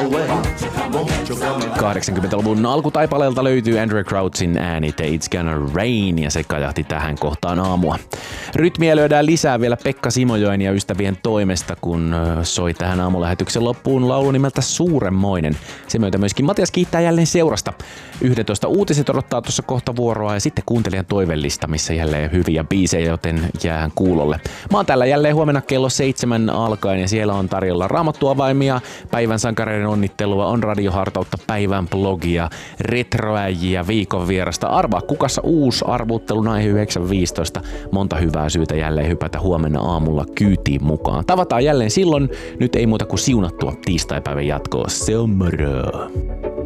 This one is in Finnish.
80-luvun alkutaipaleelta löytyy Andrew Crouchin ääni It's Gonna Rain ja se kajahti tähän kohtaan aamua. Rytmiä lyödään lisää vielä Pekka Simojoen ja ystävien toimesta, kun soi tähän aamulähetyksen loppuun laulu nimeltä Suuremmoinen. Sen myötä myöskin Matias kiittää jälleen seurasta. 11 uutiset odottaa tuossa kohta vuoroa ja sitten kuuntelijan toivellista, missä jälleen hyviä biisejä, joten jäähän kuulolle. Mä oon täällä jälleen huomenna kello 7 alkaen ja siellä on tarjolla raamattuavaimia, päivän sankareiden onnittelua, on radiohartautta, päivän blogia, retroäjiä, viikon vierasta. Arvaa kukassa uusi arvuuttelu näihin 9.15. Monta hyvää syytä jälleen hypätä huomenna aamulla kyytiin mukaan. Tavataan jälleen silloin. Nyt ei muuta kuin siunattua tiistaipäivän jatkoa. Se on moro!